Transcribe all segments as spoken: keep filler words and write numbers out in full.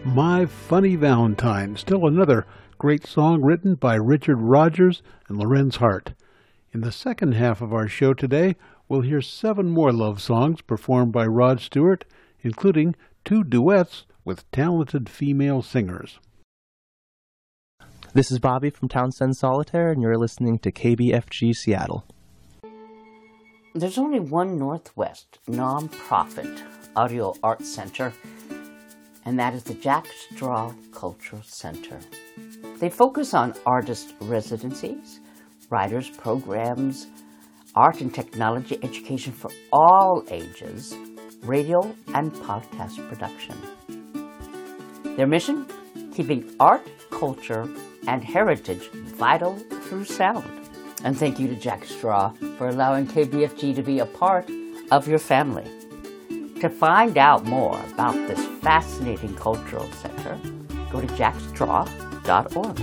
My Funny Valentine, still another great song written by Richard Rodgers and Lorenz Hart. In the second half of our show today, we'll hear seven more love songs performed by Rod Stewart, including two duets with talented female singers. This is Bobby from Townsend Solitaire, and you're listening to K B F G Seattle. There's only one Northwest nonprofit audio arts center, and that is the Jack Straw Cultural Center. They focus on artist residencies, writers programs, art and technology education for all ages, radio and podcast production. Their mission? Keeping art, culture, and heritage vital through sound. And thank you to Jack Straw for allowing K B F G to be a part of your family. To find out more about this fascinating cultural center, go to jack straw dot org.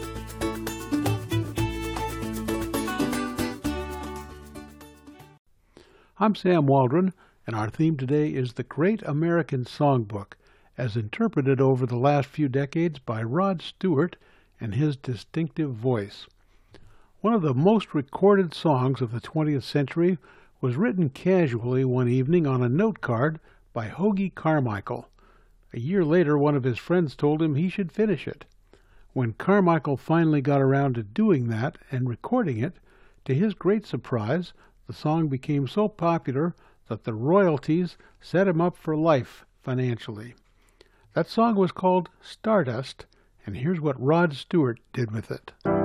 I'm Sam Waldron, and our theme today is the Great American Songbook, as interpreted over the last few decades by Rod Stewart and his distinctive voice. One of the most recorded songs of the twentieth century was written casually one evening on a note card by Hoagy Carmichael. A year later, one of his friends told him he should finish it. When Carmichael finally got around to doing that and recording it, to his great surprise, the song became so popular that the royalties set him up for life financially. That song was called Stardust, and here's what Rod Stewart did with it.